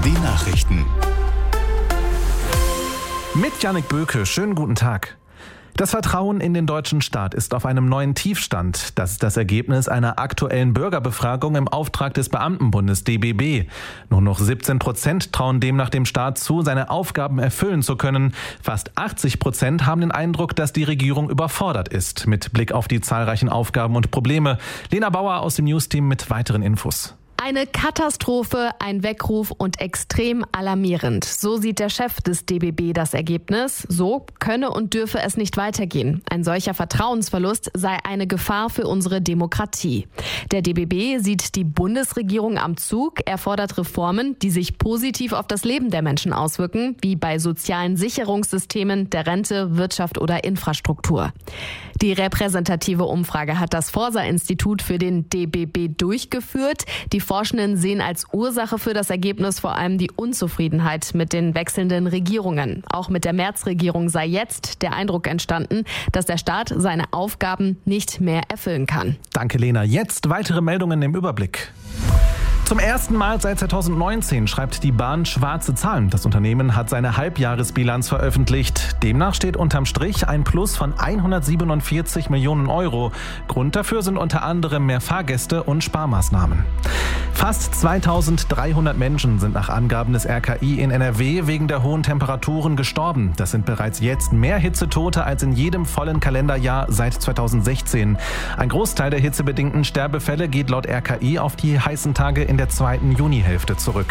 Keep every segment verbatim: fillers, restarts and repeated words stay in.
die Nachrichten. Mit Jannik Böke, schönen guten Tag. Das Vertrauen in den deutschen Staat ist auf einem neuen Tiefstand. Das ist das Ergebnis einer aktuellen Bürgerbefragung im Auftrag des Beamtenbundes D B B. Nur noch siebzehn Prozent trauen demnach dem Staat zu, seine Aufgaben erfüllen zu können. Fast achtzig Prozent haben den Eindruck, dass die Regierung überfordert ist, mit Blick auf die zahlreichen Aufgaben und Probleme. Lena Bauer aus dem Newsteam mit weiteren Infos. Eine Katastrophe, ein Weckruf und extrem alarmierend. So sieht der Chef des D B B das Ergebnis. So könne und dürfe es nicht weitergehen. Ein solcher Vertrauensverlust sei eine Gefahr für unsere Demokratie. Der D B B sieht die Bundesregierung am Zug. Er fordert Reformen, die sich positiv auf das Leben der Menschen auswirken, wie bei sozialen Sicherungssystemen, der Rente, Wirtschaft oder Infrastruktur. Die repräsentative Umfrage hat das Forsa-Institut für den D B B durchgeführt. Die Forschenden sehen als Ursache für das Ergebnis vor allem die Unzufriedenheit mit den wechselnden Regierungen. Auch mit der März-Regierung sei jetzt der Eindruck entstanden, dass der Staat seine Aufgaben nicht mehr erfüllen kann. Danke, Lena. Jetzt weitere Meldungen im Überblick. Zum ersten Mal seit zweitausendneunzehn schreibt die Bahn schwarze Zahlen. Das Unternehmen hat seine Halbjahresbilanz veröffentlicht. Demnach steht unterm Strich ein Plus von hundertsiebenundvierzig Millionen Euro. Grund dafür sind unter anderem mehr Fahrgäste und Sparmaßnahmen. Fast zweitausenddreihundert Menschen sind nach Angaben des R K I in N R W wegen der hohen Temperaturen gestorben. Das sind bereits jetzt mehr Hitzetote als in jedem vollen Kalenderjahr seit zweitausendsechzehn. Ein Großteil der hitzebedingten Sterbefälle geht laut R K I auf die heißen Tage in der zweiten Junihälfte zurück.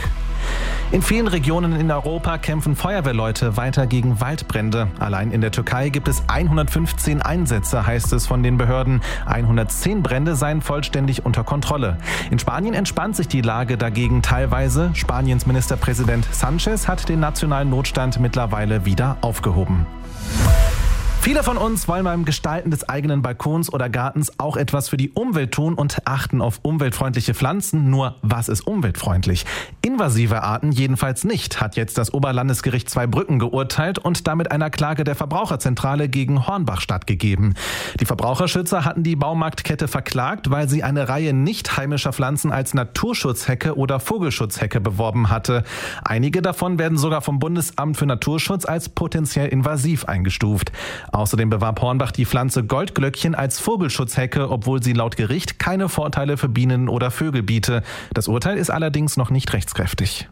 In vielen Regionen in Europa kämpfen Feuerwehrleute weiter gegen Waldbrände. Allein in der Türkei gibt es hundertfünfzehn Einsätze, heißt es von den Behörden. hundertzehn Brände seien vollständig unter Kontrolle. In Spanien entspannt sich die Lage dagegen teilweise. Spaniens Ministerpräsident Sánchez hat den nationalen Notstand mittlerweile wieder aufgehoben. Viele von uns wollen beim Gestalten des eigenen Balkons oder Gartens auch etwas für die Umwelt tun und achten auf umweltfreundliche Pflanzen. Nur, was ist umweltfreundlich? Invasive Arten jedenfalls nicht, hat jetzt das Oberlandesgericht Zweibrücken geurteilt und damit einer Klage der Verbraucherzentrale gegen Hornbach stattgegeben. Die Verbraucherschützer hatten die Baumarktkette verklagt, weil sie eine Reihe nicht heimischer Pflanzen als Naturschutzhecke oder Vogelschutzhecke beworben hatte. Einige davon werden sogar vom Bundesamt für Naturschutz als potenziell invasiv eingestuft. Außerdem bewarb Hornbach die Pflanze Goldglöckchen als Vogelschutzhecke, obwohl sie laut Gericht keine Vorteile für Bienen oder Vögel biete. Das Urteil ist allerdings noch nicht rechtskräftig.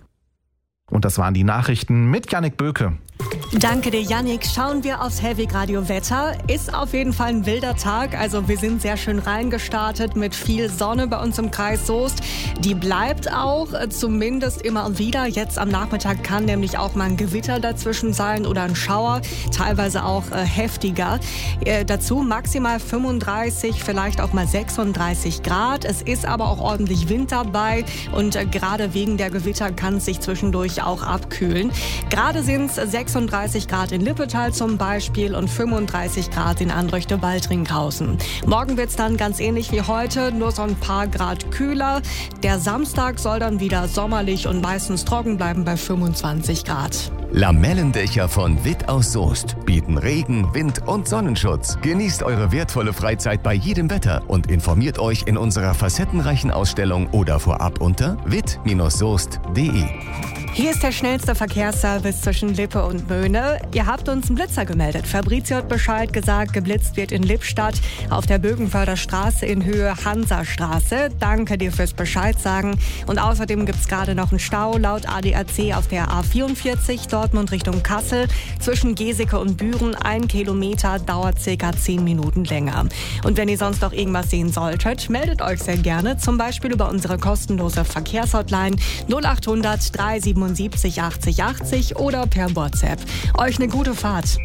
Und das waren die Nachrichten mit Jannik Böke. Danke dir, Jannik. Schauen wir aufs Hellweg Radio Wetter. Ist auf jeden Fall ein wilder Tag. Also wir sind sehr schön reingestartet mit viel Sonne bei uns im Kreis Soest. Die bleibt auch, zumindest immer und wieder. Jetzt am Nachmittag kann nämlich auch mal ein Gewitter dazwischen sein oder ein Schauer, teilweise auch äh, heftiger. Äh, dazu maximal fünfunddreißig, vielleicht auch mal sechsunddreißig Grad. Es ist aber auch ordentlich Wind dabei und äh, gerade wegen der Gewitter kann es sich zwischendurch auch abkühlen. Gerade sind es sechsunddreißig Grad in Lippetal zum Beispiel und fünfunddreißig Grad in Anröchte-Baldringhausen. Morgen wird es dann ganz ähnlich wie heute, nur so ein paar Grad kühler. Der Samstag soll dann wieder sommerlich und meistens trocken bleiben bei fünfundzwanzig Grad. Lamellendächer von Witt aus Soest bieten Regen, Wind und Sonnenschutz. Genießt eure wertvolle Freizeit bei jedem Wetter und informiert euch in unserer facettenreichen Ausstellung oder vorab unter witt soest punkt de. Hier ist der schnellste Verkehrsservice zwischen Lippe und Möhne. Ihr habt uns einen Blitzer gemeldet. Fabrizio hat Bescheid gesagt, geblitzt wird in Lippstadt auf der Bögenförder Straße in Höhe Hansastraße. Danke dir fürs Bescheid sagen. Und außerdem gibt es gerade noch einen Stau laut A D A C auf der A vierundvierzig Dortmund Richtung Kassel. Zwischen Geseke und Büren ein Kilometer, dauert circa zehn Minuten länger. Und wenn ihr sonst noch irgendwas sehen solltet, meldet euch sehr gerne. Zum Beispiel über unsere kostenlose Verkehrshotline null achthundert drei siebenundsiebzig achtzig achtzig oder per WhatsApp. Euch eine gute Fahrt.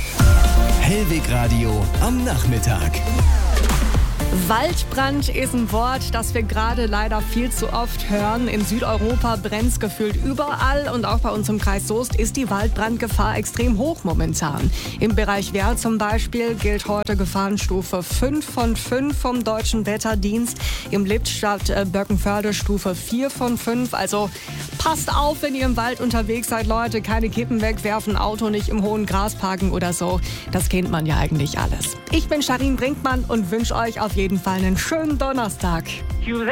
Hellweg Radio am Nachmittag. Waldbrand ist ein Wort, das wir gerade leider viel zu oft hören. In Südeuropa brennt es gefühlt überall und auch bei uns im Kreis Soest ist die Waldbrandgefahr extrem hoch momentan. Im Bereich Wehr zum Beispiel gilt heute Gefahrenstufe fünf von fünf vom Deutschen Wetterdienst. Im Lippstadt äh, Böckenförde Stufe vier von fünf. Also passt auf, wenn ihr im Wald unterwegs seid, Leute. Keine Kippen wegwerfen, Auto nicht im hohen Gras parken oder so. Das kennt man ja eigentlich alles. Ich bin Charin Brinkmann und wünsche euch auf jeden Fall einen schönen Donnerstag.